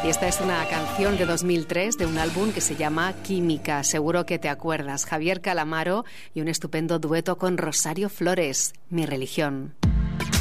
Y esta es una canción de 2003 de un álbum que se llama Química. Seguro que te acuerdas. Javier Calamaro y un estupendo dueto con Rosario Flores, Mi religión.